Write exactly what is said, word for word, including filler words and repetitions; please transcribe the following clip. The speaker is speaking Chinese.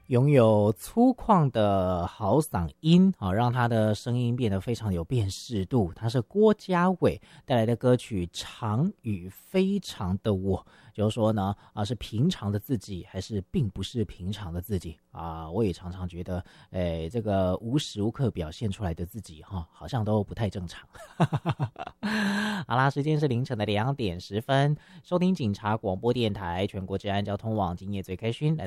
拥有粗犷的好嗓音啊，让他的声音变得非常有辨识度。他是郭家伟带来的歌曲《常与非常的我》，就是说呢啊，是平常的自己还是并不是平常的自己啊？我也常常觉得，哎，这个无时无刻表现出来的自己哈、啊，好像都不太正常。好啦，时间是凌晨的两点十分，收听警察广播电台全国治安交通网今夜最开勋来